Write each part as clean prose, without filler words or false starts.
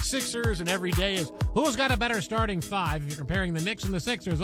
Sixers, and every day is who's got a better starting five. If you're comparing the Knicks and the Sixers,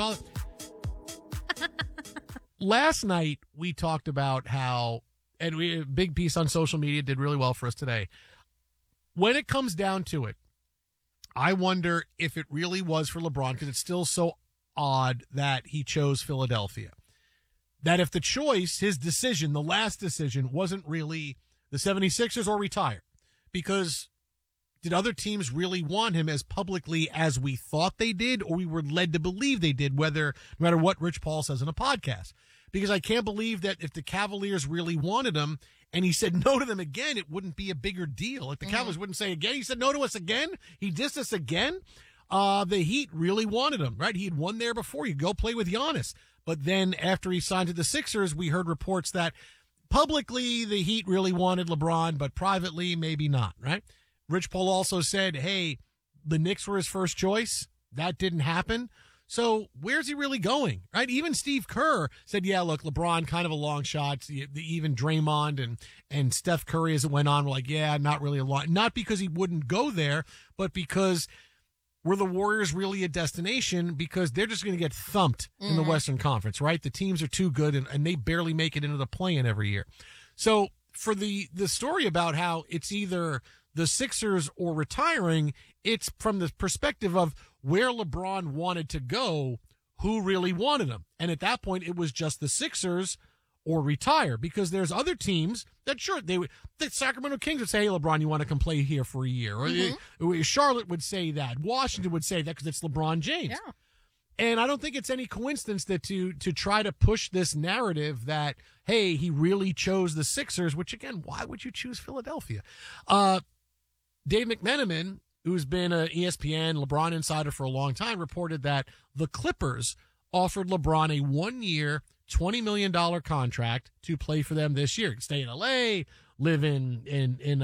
last night we talked about how, and a big piece on social media did really well for us today. When it comes down to it, I wonder if it really was for LeBron, because it's still so odd that he chose Philadelphia. That if the choice, his decision, the last decision, wasn't really the 76ers or retire, because did other teams really want him as publicly as we thought they did, or we were led to believe they did, no matter what Rich Paul says in a podcast? Because I can't believe that if the Cavaliers really wanted him and he said no to them again, it wouldn't be a bigger deal. If the Cavaliers wouldn't say again, he said no to us again, he dissed us again. The Heat really wanted him, right? He had won there before. You go play with Giannis. But then after he signed to the Sixers, we heard reports that publicly the Heat really wanted LeBron, but privately maybe not, right? Rich Paul also said, hey, the Knicks were his first choice. That didn't happen. So where's he really going, right? Even Steve Kerr said, yeah, look, LeBron, kind of a long shot. Even Draymond and Steph Curry, as it went on, were like, yeah, not really a lot. Not because he wouldn't go there, but because were the Warriors really a destination? Because they're just going to get thumped in the Western Conference, right? The teams are too good, and they barely make it into the play-in every year. So for the story about how it's either the Sixers or retiring, it's from the perspective of where LeBron wanted to go, who really wanted him. And at that point, it was just the Sixers or retire, because there's other teams that, sure, the Sacramento Kings would say, hey, LeBron, you want to come play here for a year? Or Charlotte would say that. Washington would say that because it's LeBron James. Yeah. And I don't think it's any coincidence that to try to push this narrative that, hey, he really chose the Sixers, which, again, why would you choose Philadelphia? Dave McMenamin, who's been an ESPN LeBron insider for a long time, reported that the Clippers offered LeBron a 1-year, $20 million contract to play for them this year. Stay in L.A., live in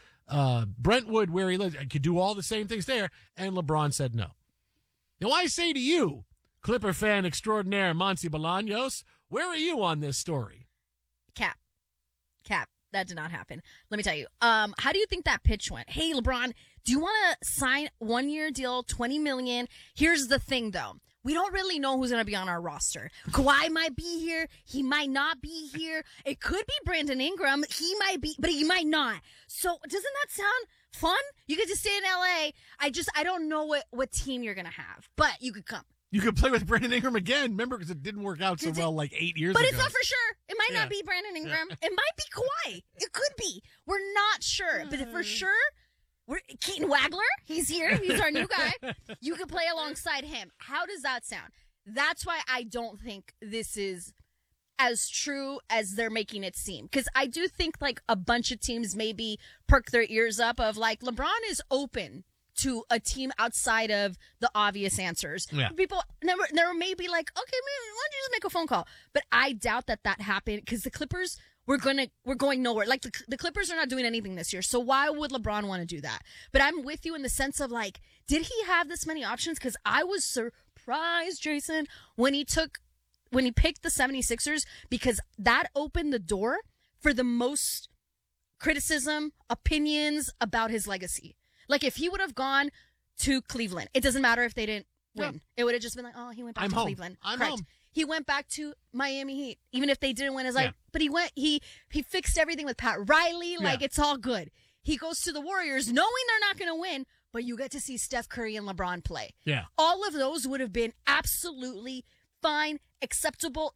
Brentwood, where he lives. Could do all the same things there. And LeBron said no. Now, I say to you, Clipper fan extraordinaire Monty Bolaños, where are you on this story? Cap. That did not happen. Let me tell you. How do you think that pitch went? Hey, LeBron, do you want to sign 1-year deal, $20 million? Here's the thing, though. We don't really know who's going to be on our roster. Kawhi might be here. He might not be here. It could be Brandon Ingram. He might be, but he might not. So doesn't that sound fun? You could just stay in L.A. I don't know what team you're going to have, but you could come. You could play with Brandon Ingram again. Remember, because it didn't work out so well like 8 years ago. But it's not for sure. It might not be Brandon Ingram. It might be Kawhi. It could be. We're not sure. But for sure, Keaton Wagler, he's here. He's our new guy. You could play alongside him. How does that sound? That's why I don't think this is as true as they're making it seem. Because I do think like a bunch of teams maybe perk their ears up of like LeBron is open to a team outside of the obvious answers. Yeah. People there may be like, okay, man, why don't you just make a phone call? But I doubt that happened, because the Clippers we're going nowhere. Like the Clippers are not doing anything this year. So why would LeBron want to do that? But I'm with you in the sense of like, did he have this many options? Because I was surprised, Jason, when he picked the 76ers, because that opened the door for the most criticism, opinions about his legacy. Like, if he would have gone to Cleveland, it doesn't matter if they didn't win. It would have just been like, oh, he went back to Cleveland. I'm Correct. home. He went back to Miami Heat, even if they didn't win. It's like, but he fixed everything with Pat Riley. Like, it's all good. He goes to the Warriors knowing they're not going to win, but you get to see Steph Curry and LeBron play. Yeah. All of those would have been absolutely fine, acceptable.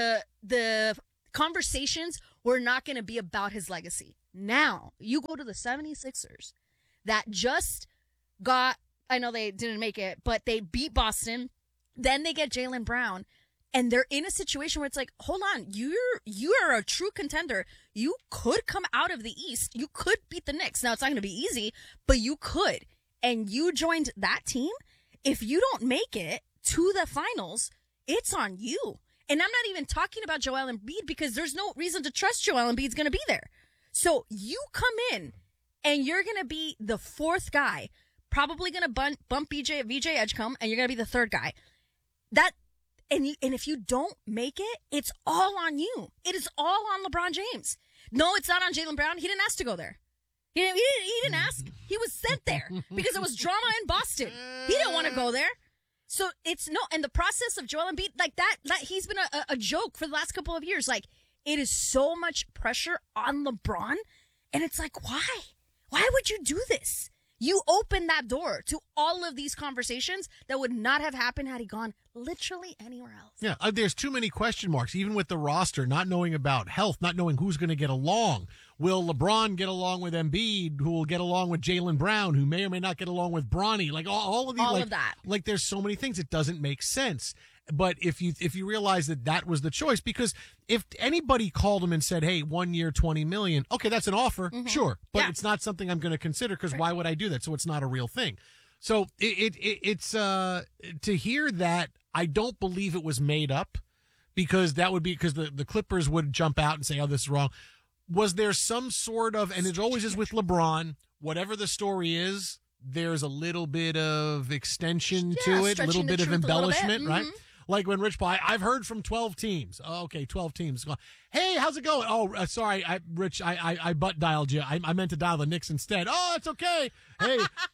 The conversations were not going to be about his legacy. Now, you go to the 76ers. That just got, I know they didn't make it, but they beat Boston. Then they get Jaylen Brown, and they're in a situation where it's like, hold on, you are a true contender. You could come out of the East. You could beat the Knicks. Now, it's not going to be easy, but you could. And you joined that team. If you don't make it to the finals, it's on you. And I'm not even talking about Joel Embiid, because there's no reason to trust Joel Embiid's going to be there. So you come in, and you're going to be the fourth guy, probably going to bump VJ Edgecombe, and you're going to be the third guy. And if you don't make it, it's all on you. It is all on LeBron James. No, it's not on Jaylen Brown. He didn't ask to go there. He didn't ask. He was sent there because it was drama in Boston. He didn't want to go there. So and the process of Joel Embiid, like that he's been a joke for the last couple of years. Like, it is so much pressure on LeBron. And it's like, why? Why would you do this? You opened that door to all of these conversations that would not have happened had he gone literally anywhere else. Yeah, there's too many question marks, even with the roster, not knowing about health, not knowing who's going to get along. Will LeBron get along with Embiid, who will get along with Jaylen Brown, who may or may not get along with Bronny? Like, all of these. All of that. Like, there's so many things. It doesn't make sense. But if you realize that was the choice, because if anybody called him and said, hey, 1 year, $20 million, okay, that's an offer, sure. But it's not something I'm going to consider, because why would I do that? So it's not a real thing. So it's to hear that, I don't believe it was made up, because that would be, because the Clippers would jump out and say, oh, this is wrong. Was there some sort of, and it always is with LeBron, whatever the story is, there's a little bit of extension to it, a little bit of embellishment, right? Like when Rich Paul, I've heard from 12 teams. Oh, okay, 12 teams. Hey, how's it going? Oh, sorry, Rich, I butt dialed you. I meant to dial the Knicks instead. Oh, it's okay. Hey,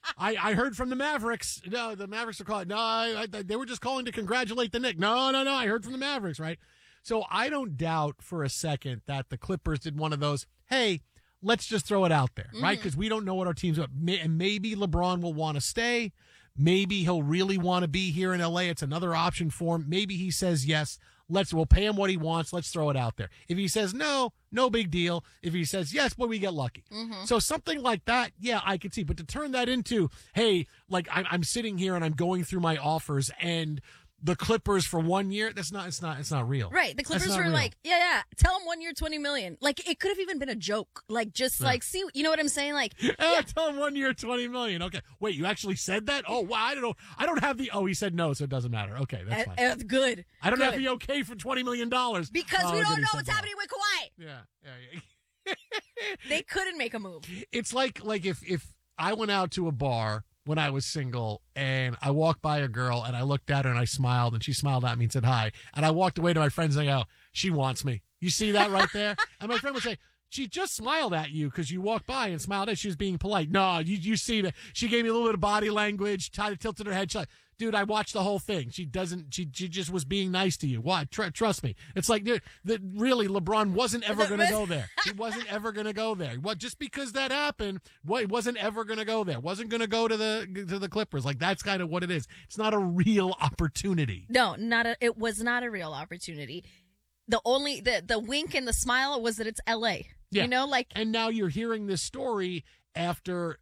I heard from the Mavericks. No, the Mavericks are calling. No, they were just calling to congratulate the Knicks. No, I heard from the Mavericks, right? So I don't doubt for a second that the Clippers did one of those, hey, let's just throw it out there, right? Because we don't know what our team's about. And maybe LeBron will want to stay. Maybe he'll really want to be here in LA. It's another option for him. Maybe he says yes. We'll pay him what he wants. Let's throw it out there. If he says no big deal. If he says yes, boy, we get lucky. So something like that, yeah, I could see. But to turn that into, hey, like I'm sitting here and I'm going through my offers, and the Clippers for 1 year, it's not real. Right. The Clippers were like, yeah, tell him 1 year, $20 million. Like, it could have even been a joke. Like, just like, see, you know what I'm saying? Like, tell him 1 year, $20 million. Okay. Wait, you actually said that? Oh, wow. I don't know. I don't have he said no, so it doesn't matter. Okay. That's fine. That's good. I don't have the okay for $20 million. Because we don't know what's happening with Kawhi. Yeah. They couldn't make a move. It's like if I went out to a bar when I was single and I walked by a girl and I looked at her and I smiled and she smiled at me and said hi. And I walked away to my friends and I go, she wants me. You see that right there? And my friend would say, she just smiled at you because you walked by and smiled at her. She was being polite. No, you see that. She gave me a little bit of body language, tilted her head. Dude, I watched the whole thing. She just was being nice to you. Why? Trust me. It's like, dude, really, LeBron wasn't ever going to go there. He wasn't ever going to go there. What? Just because that happened, he wasn't ever going to go there. Wasn't going to go to the Clippers. Like, that's kind of what it is. It's not a real opportunity. No, it was not a real opportunity. The only, the wink and the smile was that it's LA. Yeah. You know, like. And now you're hearing this story after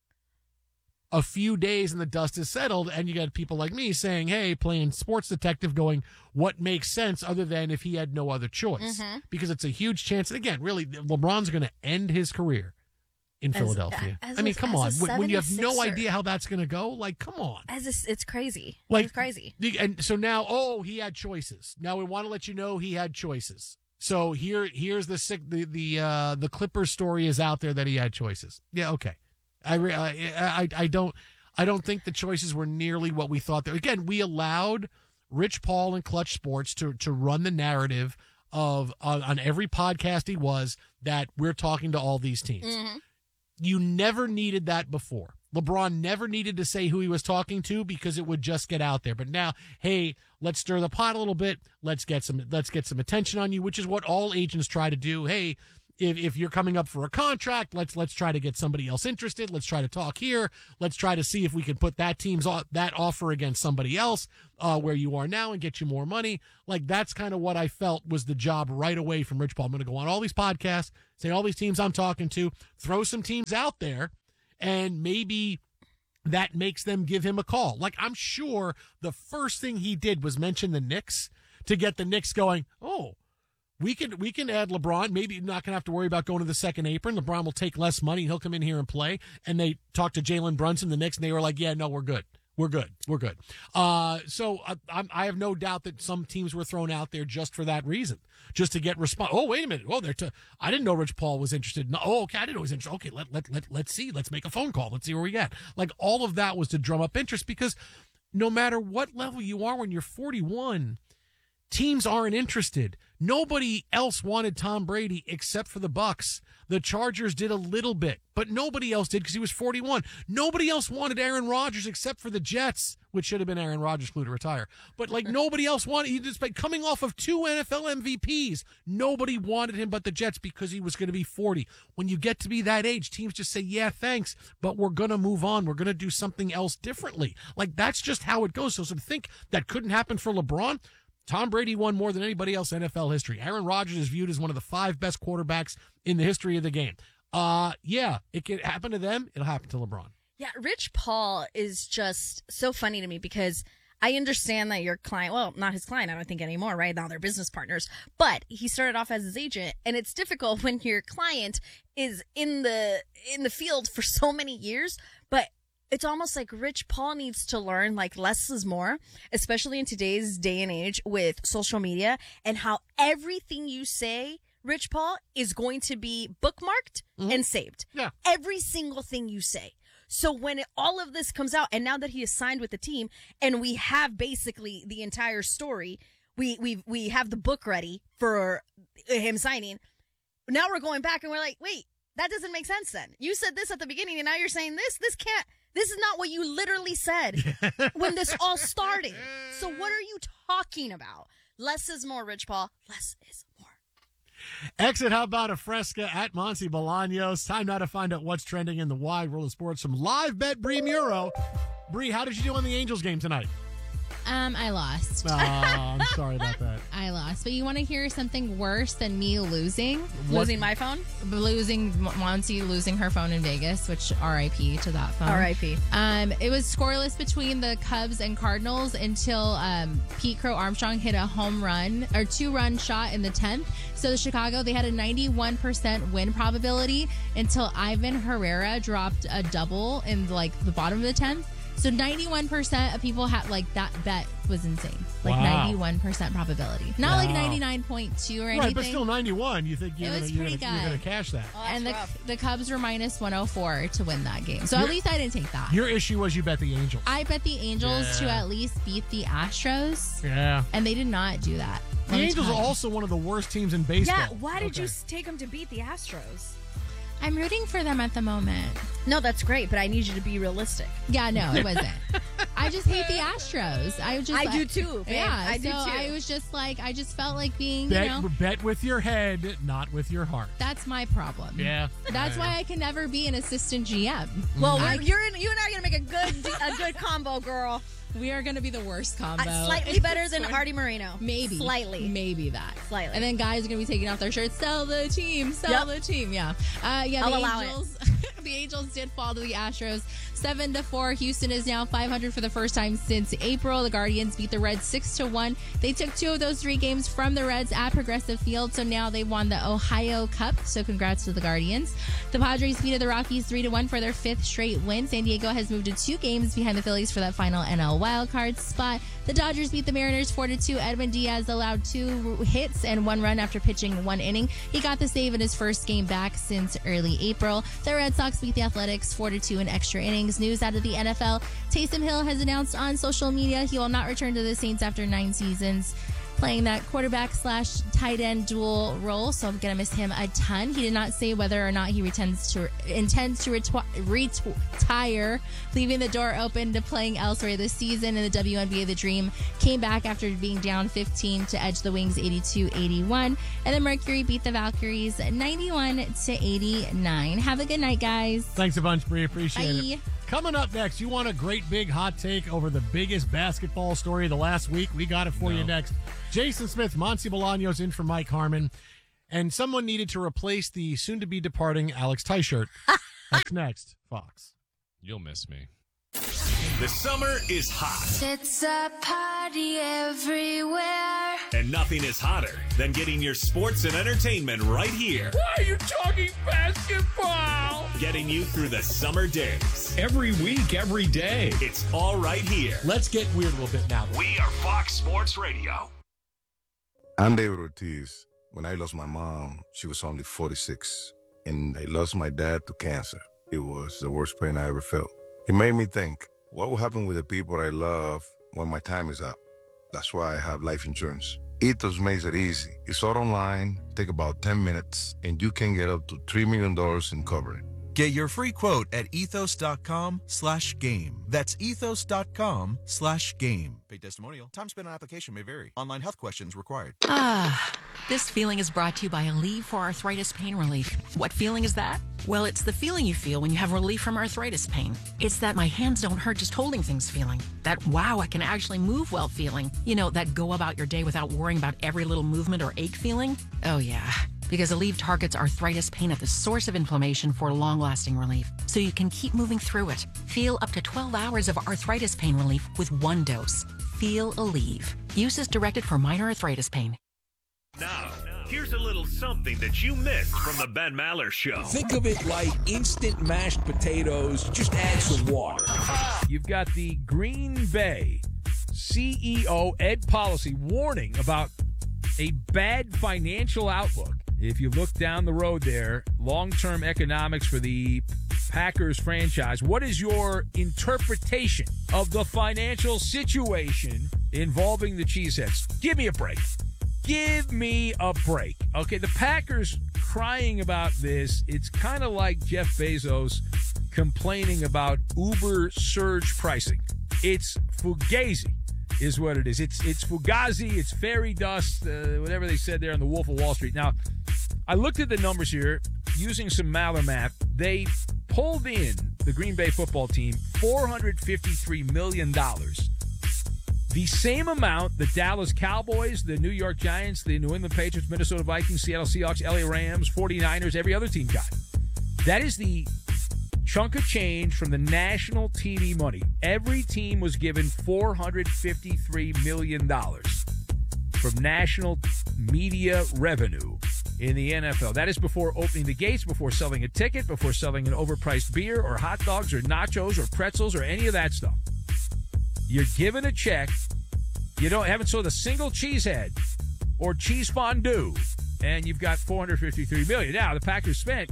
a few days and the dust is settled, and you got people like me saying, hey, playing sports detective, going, what makes sense other than if he had no other choice? Because it's a huge chance. And again, really, LeBron's going to end his career in Philadelphia. I mean, come on. When you have no idea how that's going to go, like, come on. It's crazy. Like, it's crazy. And so now, he had choices. Now we want to let you know he had choices. So here's the Clippers story is out there that he had choices. Yeah, okay. I don't think the choices were nearly what we thought. Again, we allowed Rich Paul and Clutch Sports to run the narrative of on every podcast he was that we're talking to all these teams. You never needed that before. LeBron never needed to say who he was talking to because it would just get out there. But now, hey, let's stir the pot a little bit. Let's get some attention on you, which is what all agents try to do. Hey, if you're coming up for a contract, let's try to get somebody else interested. Let's try to talk here. Let's try to see if we can put that offer against somebody else where you are now and get you more money. Like, that's kind of what I felt was the job right away from Rich Paul. I'm going to go on all these podcasts, say all these teams I'm talking to, throw some teams out there, and maybe that makes them give him a call. Like, I'm sure the first thing he did was mention the Knicks to get the Knicks going, oh, we can add LeBron. Maybe not going to have to worry about going to the second apron. LeBron will take less money. He'll come in here and play. And they talked to Jalen Brunson, the Knicks, and they were like, yeah, no, we're good. We're good. So I have no doubt that some teams were thrown out there just for that reason, just to get response. Oh, wait a minute. Oh, I didn't know Rich Paul was interested. No, oh, okay, I didn't know he was interested. Okay, let's see. Let's make a phone call. Let's see where we get. Like, all of that was to drum up interest, because no matter what level you are when you're 41, teams aren't interested. Nobody else wanted Tom Brady except for the Bucks. The Chargers did a little bit, but nobody else did because he was 41. Nobody else wanted Aaron Rodgers except for the Jets, which should have been Aaron Rodgers flew to retire. But like nobody else wanted. He just coming off of 2 NFL MVPs. Nobody wanted him but the Jets because he was going to be 40. When you get to be that age, teams just say, "Yeah, thanks, but we're going to move on. We're going to do something else differently." Like that's just how it goes. So to think that couldn't happen for LeBron. Tom Brady won more than anybody else in NFL history. Aaron Rodgers is viewed as one of the 5 best quarterbacks in the history of the game. Yeah, it could happen to them. It'll happen to LeBron. Yeah, Rich Paul is just so funny to me because I understand that your client, well, not his client, I don't think anymore, right? Now they're business partners. But he started off as his agent, and it's difficult when your client is in the field for so many years, but it's almost like Rich Paul needs to learn like less is more, especially in today's day and age with social media and how everything you say, Rich Paul, is going to be bookmarked and saved. Yeah. Every single thing you say. So when all of this comes out, and now that he is signed with the team, and we have basically the entire story, we have the book ready for him signing. Now we're going back and we're like, wait, that doesn't make sense then. You said this at the beginning and now you're saying this. This is not what you literally said when this all started. So what are you talking about? Less is more, Rich Paul. Less is more. Exit, how about a Fresca at Monty Bolaños? Time now to find out what's trending in the wide world of sports from Live Bet Bree Muro. Bree, how did you do on the Angels game tonight? I lost. Oh, I'm sorry about that. I lost. But you want to hear something worse than me losing? Losing my phone? Losing Monty, losing her phone in Vegas, which RIP to that phone. RIP. It was scoreless between the Cubs and Cardinals until Pete Crow Armstrong hit a home run or 2-run shot in the 10th. So the Chicago, they had a 91% win probability until Ivan Herrera dropped a double in like the bottom of the 10th. So 91% of people had like that bet was insane. Like Wow. 91% probability. Not like 99.2 or anything. Right, but still 91. You think you're It was going pretty to good. cash that. Oh, And that's rough. the Cubs were minus 104 to win that game. So at least I didn't take that. Your issue was you bet the Angels. I bet the Angels to Yeah. at least beat the Astros. Yeah. And they did not do that. The Let me Angels are tell you. also one of the worst teams in baseball. Yeah, why did Okay. you take them to beat the Astros? I'm rooting for them at the moment. No, that's great, but I need you to be realistic. Yeah, no, it wasn't. I just hate the Astros. I do too, babe. Yeah, I do so too. I was just like, I just felt like being, Bet with your head, not with your heart. that's my problem. Yeah. That's why I can never be an assistant GM. Well, you and I are gonna make a good combo, girl. We are going to be the worst combo. Slightly better than Artie Moreno. Maybe. Slightly. Maybe that. Slightly. And then guys are going to be taking off their shirts. Sell the team. Sell the team. Yeah. Yeah. I'll the allow Angels, the Angels did fall to the Astros 7-4. Houston is now 500 for the first time since April. The Guardians beat the Reds 6-1. They took 2 of those 3 games from the Reds at Progressive Field. So now they won the Ohio Cup. So congrats to the Guardians. The Padres beat the Rockies 3-1 for their 5th straight win. San Diego has moved to 2 games behind the Phillies for that final NL wildcard spot. The Dodgers beat the Mariners 4-2. Edwin Diaz allowed 2 hits and 1 run after pitching 1 inning. He got the save in his first game back since early April. The Red Sox beat the Athletics 4-2 in extra innings. News out of the NFL. Taysom Hill has announced on social media he will not return to the Saints after 9 seasons playing that quarterback/tight end dual role, so I'm going to miss him a ton. He did not say whether or not he intends to retire, leaving the door open to playing elsewhere this season. In the WNBA, the Dream came back after being down 15 to edge the Wings 82-81, and the Mercury beat the Valkyries 91-89. Have a good night, guys. Thanks a bunch, Bree. Appreciate Bye. it. Coming up next, you want a great big hot take over the biggest basketball story of the last week? We got it for you next. Jason Smith, Monty Bolaños in for Mike Harmon, and someone needed to replace the soon-to-be departing Alex Teichert. That's next, Fox. You'll miss me. The summer is hot, It's a party everywhere. and nothing is hotter than getting your sports and entertainment right here. Why are you talking basketball? Getting you through the summer days. Every week, every day. It's all right here. Let's get weird a little bit now. We are Fox Sports Radio. I'm David Ortiz. When I lost my mom, she was only 46. And I lost my dad to cancer. It was the worst pain I ever felt. It made me think, what will happen with the people I love when my time is up? That's why I have life insurance. Ethos makes it easy. It's all online, take about 10 minutes, and you can get up to $3 million in coverage. Get your free quote at ethos.com/game. That's ethos.com/game. Paid testimonial. Time spent on application may vary. Online health questions required. This feeling is brought to you by Aleve for arthritis pain relief. What feeling is that? Well, it's the feeling you feel when you have relief from arthritis pain. It's that my hands don't hurt just holding things feeling. That wow, I can actually move well feeling. You know, that go about your day without worrying about every little movement or ache feeling. Oh yeah. Because Aleve targets arthritis pain at the source of inflammation for long-lasting relief, so you can keep moving through it. Feel up to 12 hours of arthritis pain relief with one dose. Feel Aleve. Use is directed for minor arthritis pain. Now, here's a little something that you missed from the Ben Maller Show. Think of it like instant mashed potatoes, just add some water. You've got the Green Bay CEO Ed Policy warning about a bad financial outlook. If you look down the road there, long-term economics for the Packers franchise, what is your interpretation of the financial situation involving the Cheeseheads? Give me a break. Give me a break. Okay, the Packers crying about this, it's kind of like Jeff Bezos complaining about Uber surge pricing. It's fugazi is what it is. It's fugazi, it's fairy dust, whatever they said there in The Wolf of Wall Street. Now, I looked at the numbers here using some Maller math. They pulled in, the Green Bay football team, $453 million. The same amount the Dallas Cowboys, the New York Giants, the New England Patriots, Minnesota Vikings, Seattle Seahawks, LA Rams, 49ers, every other team got. That is the chunk of change from the national TV money. Every team was given $453 million from national media revenue in the NFL. That is before opening the gates, before selling a ticket, before selling an overpriced beer or hot dogs or nachos or pretzels or any of that stuff. You're given a check. You haven't sold a single cheesehead or cheese fondue, and you've got $453 million. Now, the Packers spent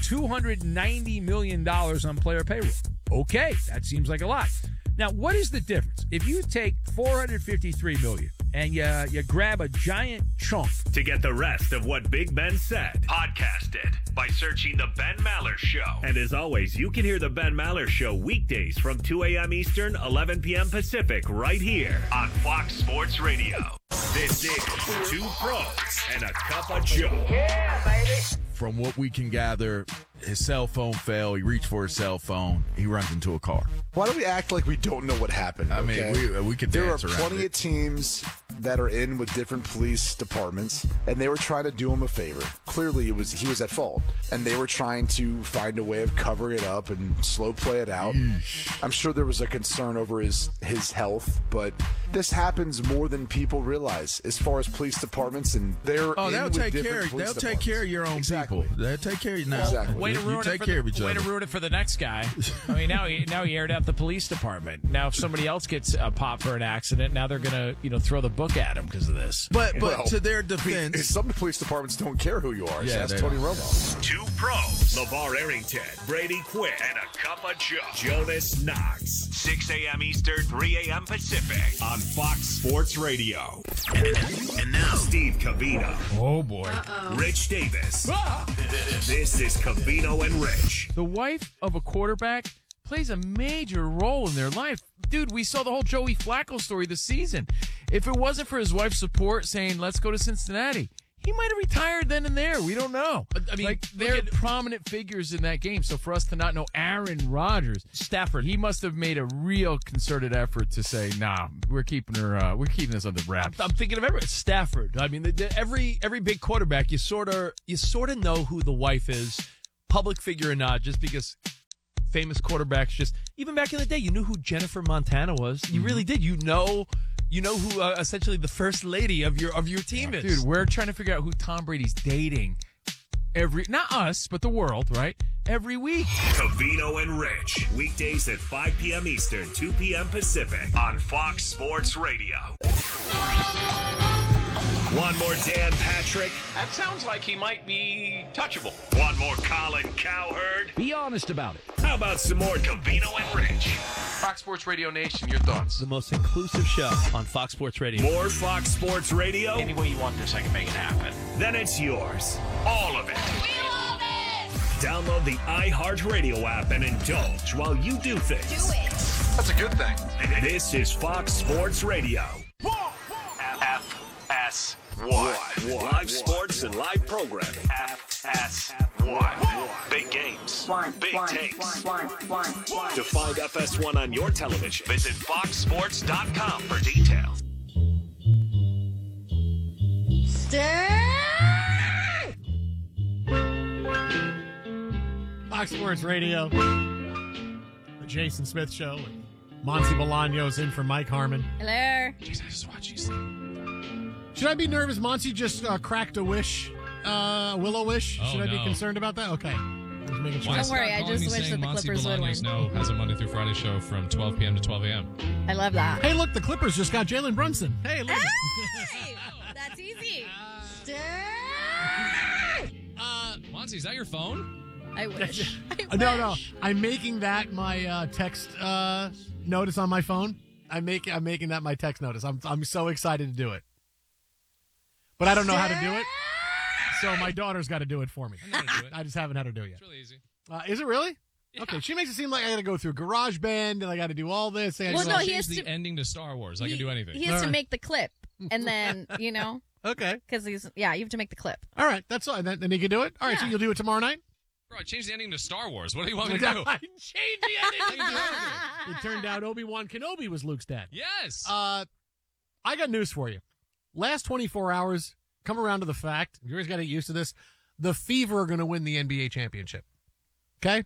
$290 million on player payroll. Okay, that seems like a lot. Now, what is the difference? If you take $453 million and you grab a giant chunk. To get the rest of what Big Ben said, podcast it by searching The Ben Maller Show. And as always, you can hear The Ben Maller Show weekdays from 2 a.m. Eastern, 11 p.m. Pacific, right here on Fox Sports Radio. This is Two Pros and a Cup of Joe. Yeah, baby. From what we can gather, his cell phone fell. He reached for his cell phone. He runs into a car. Why do we act like we don't know what happened? I mean, we could dance around it. There are plenty of teams that are in with different police departments, and they were trying to do him a favor. Clearly, he was at fault, and they were trying to find a way of covering it up and slow play it out. I'm sure there was a concern over his health, but this happens more than people realize as far as police departments, and they'll take care of your own people. They'll take care of you now. Exactly. Way to ruin it for the next guy. I mean, now he aired out the police department. Now, if somebody else gets popped for an accident, now they're gonna throw the book at him because of this. But to their defense, some police departments don't care who you are. Yeah, that's Tony Romo. Two Pros, LeVar Arrington, Brady Quinn, and a Cup of Joe, Jonas Knox. 6 a.m. Eastern, 3 a.m. Pacific on Fox Sports Radio. And now, Steve Covino. Oh, boy. Rich Davis. This is Covino and Rich. The wife of a quarterback plays a major role in their life. Dude, we saw the whole Joey Flacco story this season. If it wasn't for his wife's support saying, let's go to Cincinnati, he might have retired then and there. We don't know. I mean, they're prominent figures in that game. So for us to not know Aaron Rodgers, Stafford, he must have made a real concerted effort to say, nah, we're keeping this under wraps. I'm thinking of everyone. Stafford. I mean, every big quarterback, you sort of know who the wife is, public figure or not, just because famous quarterbacks even back in the day, you knew who Jennifer Montana was. You really did. You know who essentially the first lady of your team is. Dude, we're trying to figure out who Tom Brady's dating not us, but the world, right? Every week. Covino and Rich, weekdays at 5 p.m. Eastern, 2 p.m. Pacific on Fox Sports Radio. One more Dan Patrick. That sounds like he might be touchable. One more Colin Cowherd. Be honest about it. How about some more Covino and Rich? Fox Sports Radio Nation, your thoughts? The most inclusive show on Fox Sports Radio. More Fox Sports Radio? Any way you want this, I can make it happen. Then it's yours. All of it. We love it! Download the iHeartRadio app and indulge while you do things. Do it! That's a good thing. This is Fox Sports Radio. FS1. Live sports and live programming. FS1. Big games. Big takes. To find FS1 on your television, visit foxsports.com for details. Fox Sports Radio. The Jason Smith Show. And Monty Bolaños in for Mike Harmon. Hello. Jeez, I just watched you. Should I be nervous? Monty just cracked a wish, willow wish. Oh, Should I be no. concerned about that? Okay. Just making sure. Don't worry, I just wish that the Clippers would win. Snow has a Monday through Friday show from 12 p.m. to 12 a.m. I love that. Hey, look, the Clippers just got Jalen Brunson. Hey, look. Hey, that's easy. Monty, is that your phone? I wish. No. I'm making that my text notice on my phone. I'm making that my text notice. I'm so excited to do it, but I don't know how to do it. So my daughter's got to do it for me. I just haven't had her do it yet. It's really easy. Is it really? Yeah. Okay. She makes it seem like I got to go through GarageBand and I got to do all this. Well, no, he Change has the to ending to Star Wars. I can do anything. He has to make the clip, and then Okay. because you have to make the clip. All right. That's all. Then he can do it. All right. So Yeah. you'll do it tomorrow night. Bro, I changed the ending to Star Wars. What do you want me to do? I changed the ending. It turned out Obi-Wan Kenobi was Luke's dad. Yes. I got news for you. Last 24 hours, come around to the fact, you guys got to get used to this, the Fever are going to win the NBA championship. Okay?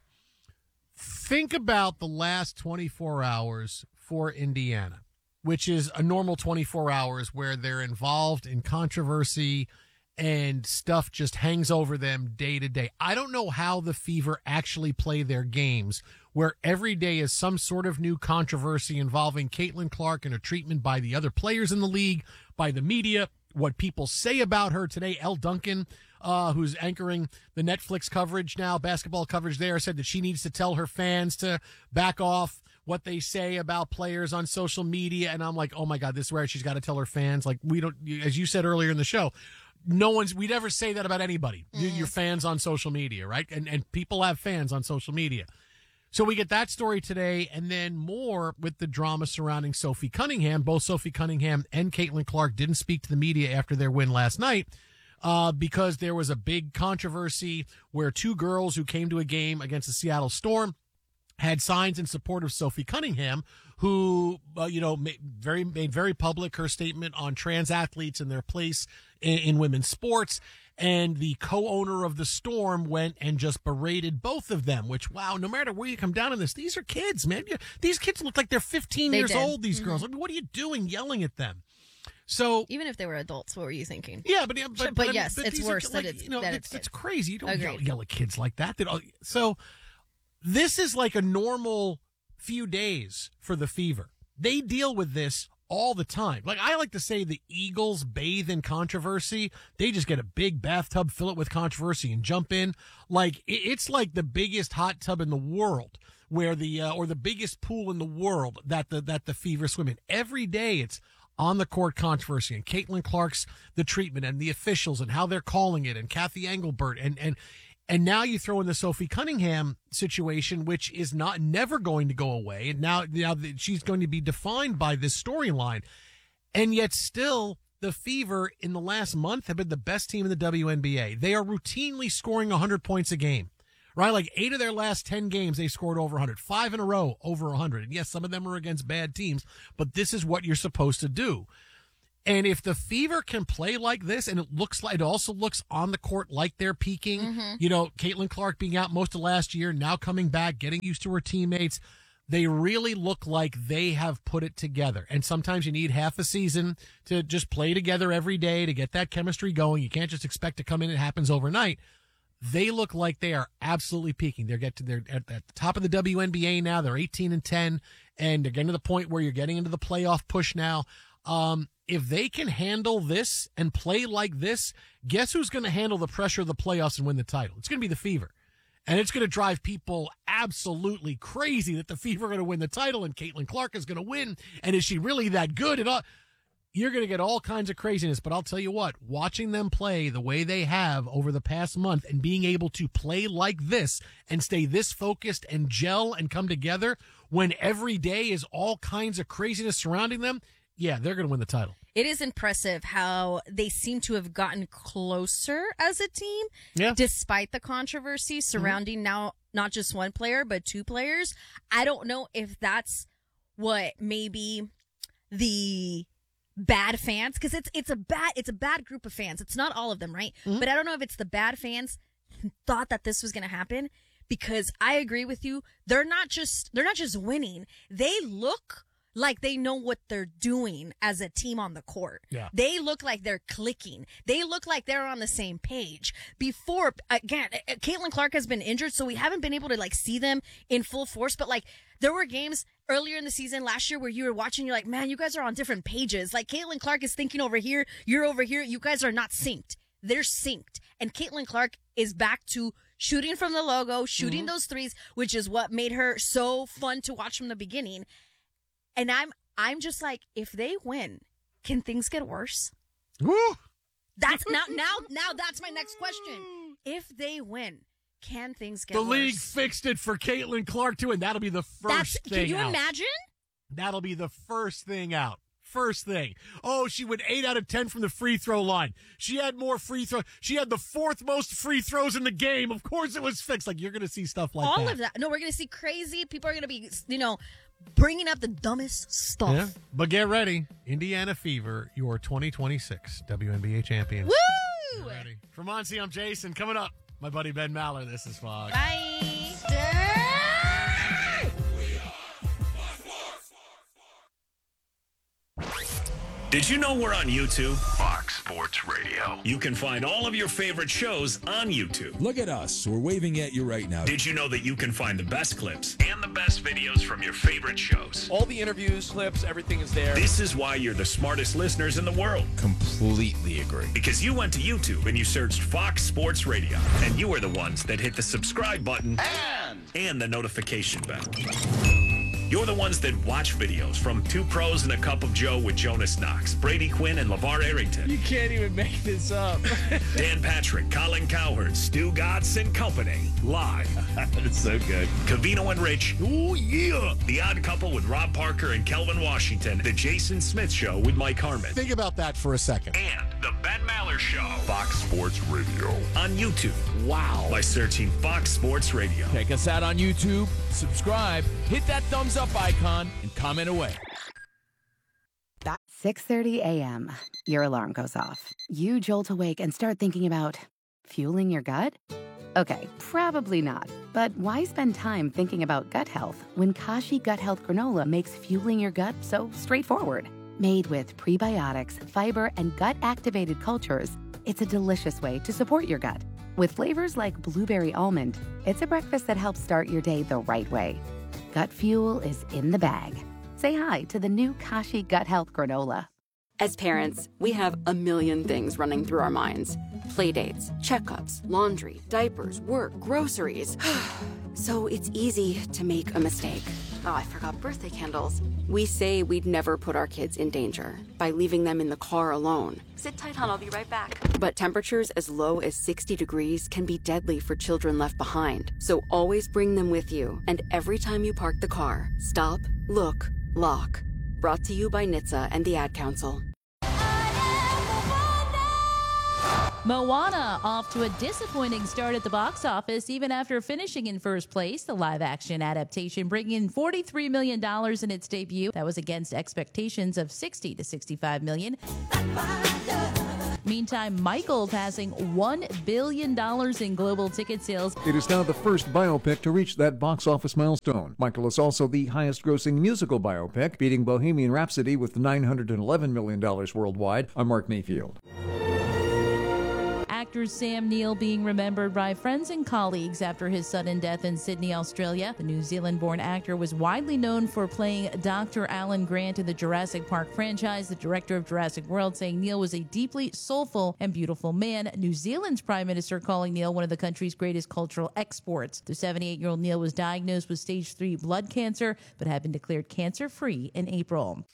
Think about the last 24 hours for Indiana, which is a normal 24 hours where they're involved in controversy and stuff just hangs over them day to day. I don't know how the Fever actually play their games where every day is some sort of new controversy involving Caitlin Clark and her treatment by the other players in the league, by the media, what people say about her today. Elle Duncan, who's anchoring the Netflix coverage now, basketball coverage there, said that she needs to tell her fans to back off what they say about players on social media. And I'm like, oh my God, this is where she's got to tell her fans. Like, we don't, as you said earlier in the show, we'd never say that about anybody. Your fans on social media, right? And people have fans on social media. So we get that story today, and then more with the drama surrounding Sophie Cunningham. Both Sophie Cunningham and Caitlin Clark didn't speak to the media after their win last night because there was a big controversy where two girls who came to a game against the Seattle Storm had signs in support of Sophie Cunningham, who, made very public her statement on trans athletes and their place in women's sports. And the co-owner of the Storm went and just berated both of them, which, wow, no matter where you come down on this, these are kids, man. These kids look like they're 15 years old, these girls. I mean, what are you doing yelling at them? So even if they were adults, what were you thinking? Yeah, but yes, it's worse that it's crazy. You don't yell at kids like that. So this is like a normal few days for the Fever. They deal with this all the time. Like, I like to say the Eagles bathe in controversy. They just get a big bathtub, fill it with controversy, and jump in. Like, it's like the biggest hot tub in the world, where or the biggest pool in the world that the Fever swim in. Every day it's on the court controversy, and Caitlin Clark's the treatment, and the officials, and how they're calling it, and Kathy Engelbert, and now you throw in the Sophie Cunningham situation, which is never going to go away. And now she's going to be defined by this storyline. And yet still, the Fever in the last month have been the best team in the WNBA. They are routinely scoring 100 points a game, right? Like 8 of their last 10 games, they scored over 100. 5 in a row, over 100. And yes, some of them are against bad teams, but this is what you're supposed to do. And if the Fever can play like this, and it also looks on the court like they're peaking, Caitlin Clark being out most of last year, now coming back, getting used to her teammates, they really look like they have put it together. And sometimes you need half a season to just play together every day to get that chemistry going. You can't just expect to come in and it happens overnight. They look like they are absolutely peaking. They're at the top of the WNBA now. They're 18-10, and they're getting to the point where you're getting into the playoff push now. if they can handle this and play like this, guess who's going to handle the pressure of the playoffs and win the title? It's going to be the Fever. And it's going to drive people absolutely crazy that the Fever are going to win the title and Caitlin Clark is going to win. And is she really that good? And all, you're going to get all kinds of craziness. But I'll tell you what, watching them play the way they have over the past month and being able to play like this and stay this focused and gel and come together when every day is all kinds of craziness surrounding them, yeah, they're going to win the title. It is impressive how they seem to have gotten closer as a team, despite the controversy surrounding now not just one player, but two players. I don't know if that's what maybe the bad fans, because it's a bad group of fans. It's not all of them, right? But I don't know if it's the bad fans thought that this was going to happen, because I agree with you. They're not just winning. They look like they know what they're doing as a team on the court. Yeah. They look like they're clicking. They look like they're on the same page. Before, again, Caitlin Clark has been injured, so we haven't been able to see them in full force. But there were games earlier in the season last year where you were watching, you're like, man, you guys are on different pages. Caitlin Clark is thinking over here, you're over here. You guys are not synced. They're synced. And Caitlin Clark is back to shooting from the logo, shooting those threes, which is what made her so fun to watch from the beginning. And I'm just like, if they win, can things get worse? Woo! That's now that's my next question. If they win, can things get worse? The league fixed it for Caitlin Clark too, and that'll be the first thing out. Can you imagine? That'll be the first thing out. First thing. Oh, she went 8 out of 10 from the free throw line. She had more free throws. She had the 4th most free throws in the game. Of course it was fixed. You're going to see stuff like that. All of that. No, we're going to see crazy. People are going to be, bringing up the dumbest stuff. Yeah, but get ready. Indiana Fever, your 2026 WNBA champions. Woo! Get ready. For Monty, I'm Jason. Coming up, my buddy Ben Maller. This is Fox. Bye. Did you know we're on YouTube? Fox Sports Radio. You can find all of your favorite shows on YouTube. Look at us. We're waving at you right now. Did you know that you can find the best clips and the best videos from your favorite shows? All the interviews, clips, everything is there. This is why you're the smartest listeners in the world. Completely agree. Because you went to YouTube and you searched Fox Sports Radio. And you are the ones that hit the subscribe button and the notification bell. You're the ones that watch videos from Two Pros and a Cup of Joe with Jonas Knox, Brady Quinn, and LeVar Arrington. You can't even make this up. Dan Patrick, Colin Cowherd, Stu Gatz and Company. Live. It's so good. Cavino and Rich. Oh, yeah. The Odd Couple with Rob Parker and Kelvin Washington. The Jason Smith Show with Mike Harmon. Think about that for a second. And the Ben Maller Show. Fox Sports Radio. On YouTube. Wow. By searching Fox Sports Radio. Check us out on YouTube. Subscribe. Hit that thumbs up icon and comment away. 6:30 a.m. Your alarm goes off. You jolt awake and start thinking about fueling your gut? Okay, probably not. But why spend time thinking about gut health when Kashi Gut Health Granola makes fueling your gut so straightforward? Made with prebiotics, fiber, and gut-activated cultures, it's a delicious way to support your gut. With flavors like blueberry almond, it's a breakfast that helps start your day the right way. Gut fuel is in the bag. Say hi to the new Kashi Gut Health Granola. As parents, we have a million things running through our minds. Playdates, checkups, laundry, diapers, work, groceries. So it's easy to make a mistake. Oh, I forgot birthday candles. We say we'd never put our kids in danger by leaving them in the car alone. Sit tight, hon. I'll be right back. But temperatures as low as 60 degrees can be deadly for children left behind. So always bring them with you. And every time you park the car, stop, look, lock. Brought to you by NHTSA and the Ad Council. Moana off to a disappointing start at the box office even after finishing in first place. The live-action adaptation bringing in $43 million in its debut. That was against expectations of $60 to $65 million. Meantime, Michael passing $1 billion in global ticket sales. It is now the first biopic to reach that box office milestone. Michael is also the highest-grossing musical biopic, beating Bohemian Rhapsody with $911 million worldwide. I'm Mark Mayfield. actor Sam Neill being remembered by friends and colleagues after his sudden death in Sydney, Australia. The New Zealand-born actor was widely known for playing Dr. Alan Grant in the Jurassic Park franchise. The director of Jurassic World saying Neill was a deeply soulful and beautiful man. New Zealand's Prime Minister calling Neill one of the country's greatest cultural exports. The 78-year-old Neill was diagnosed with stage 3 blood cancer, but had been declared cancer-free in April.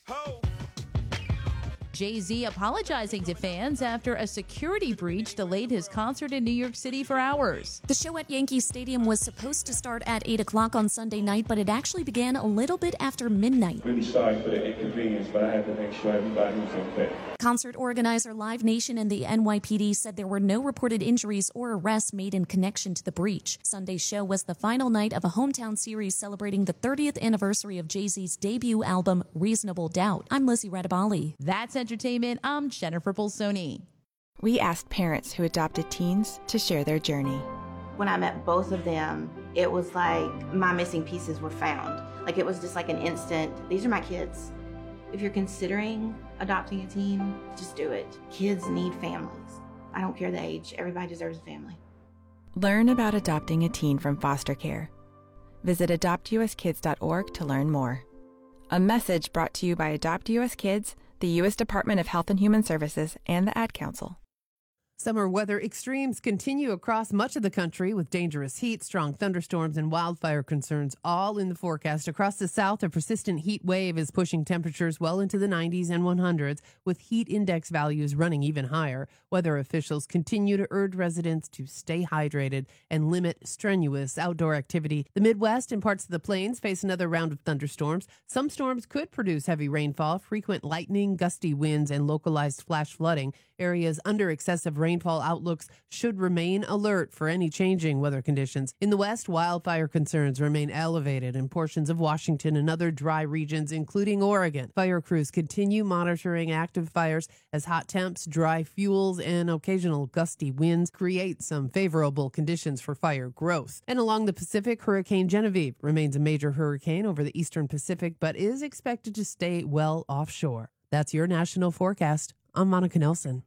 Jay-Z apologizing to fans after a security breach delayed his concert in New York City for hours. The show at Yankee Stadium was supposed to start at 8 o'clock on Sunday night, but it actually began a little bit after midnight. Really sorry for the inconvenience, but I had to make sure everybody was okay. Concert organizer Live Nation and the NYPD said there were no reported injuries or arrests made in connection to the breach. Sunday's show was the final night of a hometown series celebrating the 30th anniversary of Jay-Z's debut album, Reasonable Doubt. I'm Lizzie Radabali. That's entertainment. I'm Jennifer Bolsoni. We asked parents who adopted teens to share their journey. When I met both of them, it was like my missing pieces were found. Like it was just like an instant, these are my kids. If you're considering adopting a teen, just do it. Kids need families. I don't care the age. Everybody deserves a family. Learn about adopting a teen from foster care. Visit adoptuskids.org to learn more. A message brought to you by Adopt US Kids, the U.S. Department of Health and Human Services, and the Ad Council. Summer weather extremes continue across much of the country with dangerous heat, strong thunderstorms, and wildfire concerns all in the forecast. Across the south, a persistent heat wave is pushing temperatures well into the 90s and 100s, with heat index values running even higher. Weather officials continue to urge residents to stay hydrated and limit strenuous outdoor activity. The Midwest and parts of the plains face another round of thunderstorms. Some storms could produce heavy rainfall, frequent lightning, gusty winds, and localized flash flooding. Areas under excessive rainfall outlooks should remain alert for any changing weather conditions. In the west, wildfire concerns remain elevated in portions of Washington and other dry regions, including Oregon. Fire crews continue monitoring active fires as hot temps, dry fuels, and occasional gusty winds create some favorable conditions for fire growth. And along the Pacific, Hurricane Genevieve remains a major hurricane over the eastern Pacific, but is expected to stay well offshore. That's your national forecast. I'm Monica Nelson.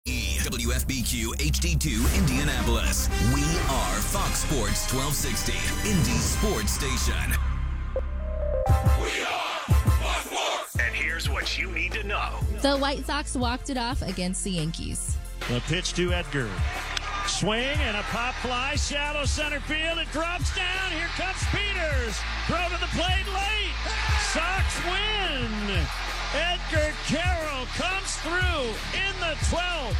WFBQ HD2 Indianapolis. We are Fox Sports 1260, Indy's sports station. We are Fox Sports. And here's what you need to know. The White Sox walked it off against the Yankees. The pitch to Edgar. Swing and a pop fly, shallow center field. It drops down. Here comes Peters. Throw to the plate late. Sox win. Edgar Carroll comes through in the 12th.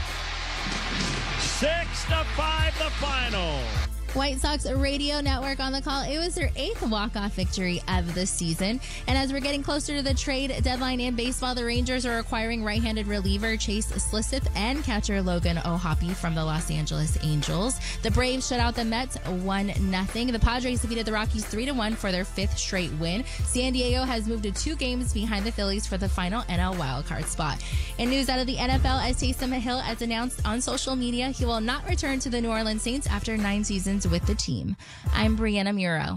6-5 the final. White Sox Radio Network on the call. It was their 8th walk-off victory of the season. And as we're getting closer to the trade deadline in baseball, the Rangers are acquiring right-handed reliever Chase Slisseth and catcher Logan O'Hoppe from the Los Angeles Angels. The Braves shut out the Mets 1-0. The Padres defeated the Rockies 3-1 for their 5th straight win. San Diego has moved to 2 games behind the Phillies for the final NL wildcard spot. In news out of the NFL, as Taysom Hill has announced on social media, he will not return to the New Orleans Saints after 9 seasons with the team. I'm Brianna Muro.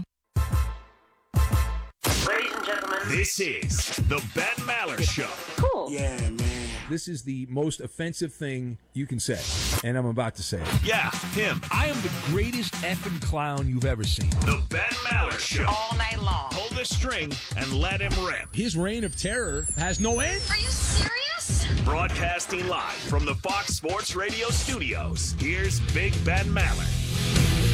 Ladies and gentlemen, this is the Ben Maller Show. Cool. Yeah, man. This is the most offensive thing you can say, and I'm about to say it. Yeah, him. I am the greatest effing clown you've ever seen. The Ben Maller Show. All night long. Pull the string and let him rip. His reign of terror has no end. Are you serious? Broadcasting live from the Fox Sports Radio studios, here's Big Ben Maller.